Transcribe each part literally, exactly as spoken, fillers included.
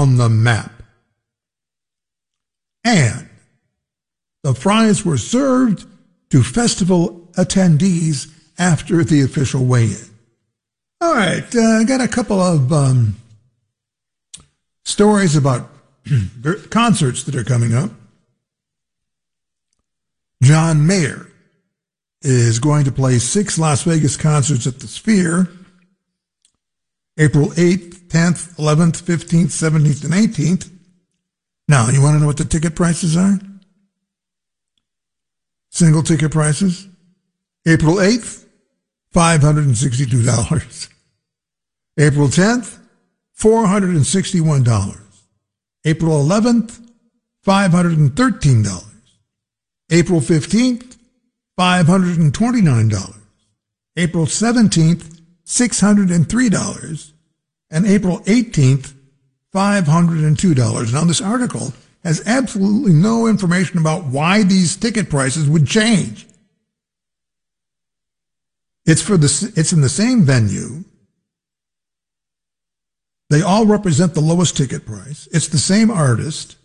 on the map. And the fries were served to festival attendees after the official weigh-in. All right, uh, I got a couple of um, stories about concerts that are coming up. John Mayer is going to play six Las Vegas concerts at the Sphere, April eighth, tenth, eleventh, fifteenth, seventeenth, and eighteenth. Now, you want to know what the ticket prices are? Single ticket prices. April eighth, five hundred sixty-two dollars. April tenth, four hundred sixty-one dollars. April eleventh, five hundred thirteen dollars. April fifteenth, five hundred twenty-nine dollars. April seventeenth, six hundred three dollars. And April eighteenth, five hundred two dollars. Now, this article has absolutely no information about why these ticket prices would change. It's for the, it's in the same venue. They all represent the lowest ticket price. It's the same artist.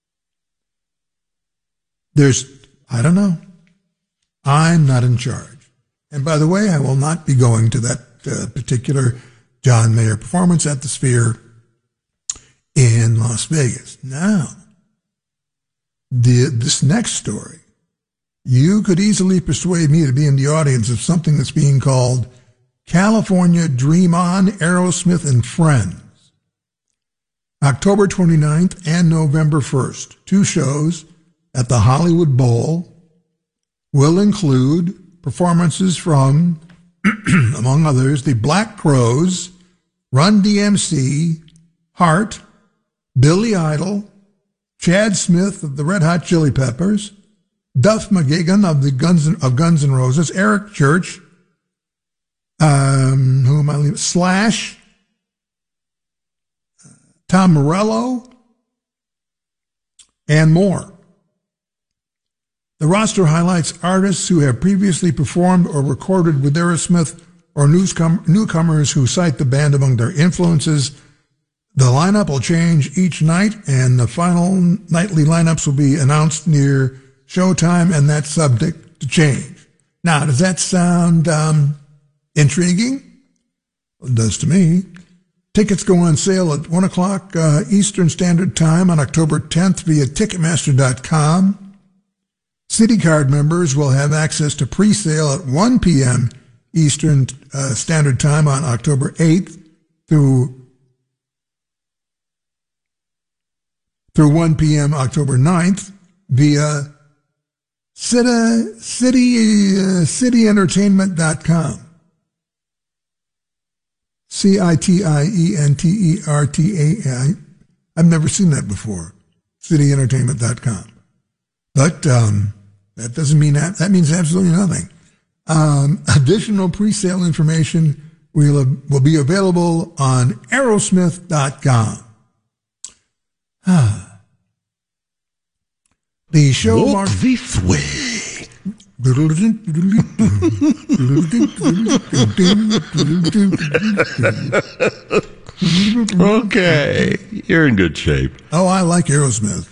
There's, I don't know. I'm not in charge. And by the way, I will not be going to that uh, particular John Mayer performance at the Sphere in Las Vegas. Now, the, this next story, you could easily persuade me to be in the audience of something that's being called California Dream On, Aerosmith and Friends. October twenty-ninth and November first, two shows at the Hollywood Bowl will include performances from, among others, the Black Crowes, Run D M C, Heart, Billy Idol, Chad Smith of the Red Hot Chili Peppers, Duff McKagan of the Guns of Guns N' Roses, Eric Church, um, who am I leaving? Slash, Tom Morello, and more. The roster highlights artists who have previously performed or recorded with Aerosmith or newcomers who cite the band among their influences. The lineup will change each night, and the final nightly lineups will be announced near showtime, and that's subject to change. Now, does that sound um, intriguing? Well, it does to me. Tickets go on sale at one o'clock uh, Eastern Standard Time on October tenth via Ticketmaster dot com. City Card members will have access to pre-sale at one p.m. Eastern uh, Standard Time on October eighth through through one p.m. October ninth via City, City, uh, City Entertainment dot com. C I T I E N T E R T A I. I've never seen that before. City Entertainment dot com. But um, that doesn't mean that. That means absolutely nothing. Um, additional pre-sale information will, will be available on Aerosmith dot com. Ah. The show Walk marks this way. Okay, you're in good shape. Oh, I like Aerosmith.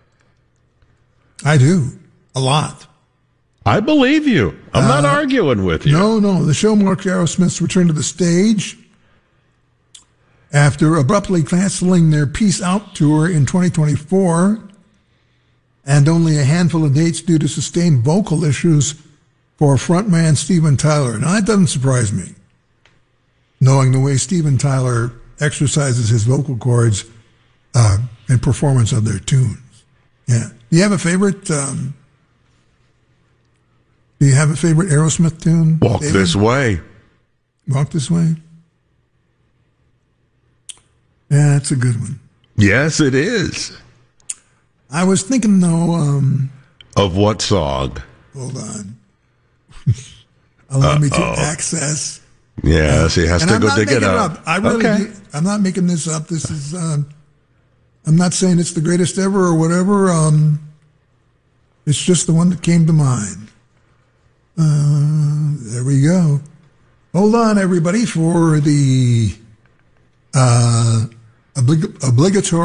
I do. A lot. I believe you. I'm uh, not arguing with you. No, no. The show marks Aerosmith's return to the stage after abruptly canceling their Peace Out tour in twenty twenty-four and only a handful of dates due to sustained vocal issues for frontman Steven Tyler. Now, that doesn't surprise me, knowing the way Steven Tyler exercises his vocal cords uh, in performance of their tunes. Yeah. Do you have a favorite? Um, do you have a favorite Aerosmith tune? Walk David? This Way. Walk This Way? Yeah, that's a good one. Yes, it is. I was thinking, though... Um, of what song? Hold on. Allow Uh-oh. me to access... Yeah, uh, so he has to I'm go dig it up. up. I really okay. do, I'm not making this up. This is... Um, I'm not saying it's the greatest ever or whatever. Um, it's just the one that came to mind. Uh, there we go. Hold on, everybody, for the uh, oblig- obligatory